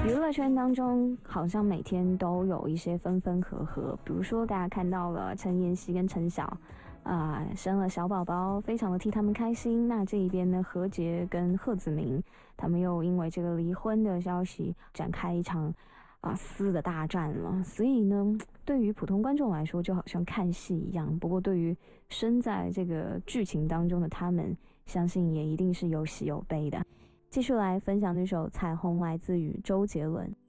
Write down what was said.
娱乐圈当中好像每天都有一些分分合合，比如说大家看到了陈妍希跟陈晓生了小宝宝，非常的替他们开心。那这一边呢，何洁跟贺子铭他们又因为这个离婚的消息展开一场撕的大战了。所以呢，对于普通观众来说就好像看戏一样，不过对于身在这个剧情当中的他们，相信也一定是有喜有悲的。继续来分享这首《彩虹来自于周杰伦》。